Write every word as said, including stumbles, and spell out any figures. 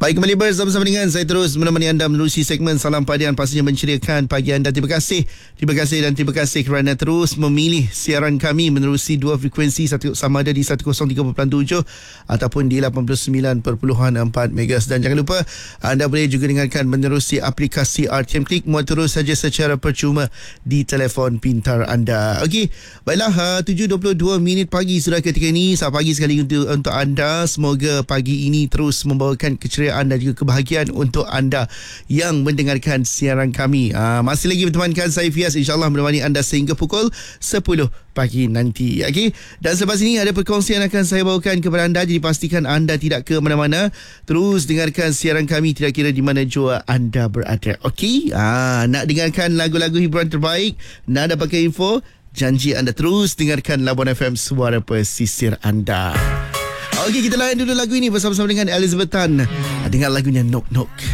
Baik, kembali bersama-sama dengan saya terus menemani anda menerusi segmen Salam Padian, pastinya menceriakan pagi anda. Terima kasih. Terima kasih dan terima kasih kerana terus memilih siaran kami menerusi dua frekuensi, satu sama ada di seratus tiga perpuluhan tujuh ataupun di lapan puluh sembilan perpuluhan empat megahertz. Dan jangan lupa anda boleh juga dengarkan menerusi aplikasi R T M Klik, muat terus saja secara percuma di telefon pintar anda. Okey, baiklah, uh, tujuh dua puluh dua minit pagi sudah ketika ini. Selamat pagi sekali untuk, untuk anda. Semoga pagi ini terus membawakan keceriaan dan juga kebahagiaan untuk anda yang mendengarkan siaran kami. Uh, masih lagi bertemankan saya Fiaz, insyaAllah menemani anda sehingga pukul sepuluh pagi nanti. Okay? Dan selepas ini ada perkongsian akan saya bawakan kepada anda, jadi pastikan anda tidak ke mana-mana. Terus dengarkan siaran kami tidak kira di mana jua anda berada. Okey? Uh, nak dengarkan lagu-lagu hiburan terbaik, nak dapatkan info, janji anda terus dengarkan Labuan F M, suara pesisir anda. Okey, kita layan dulu lagu ini bersama-sama dengan Elizabeth Tan. Dengar lagunya Nok Nok.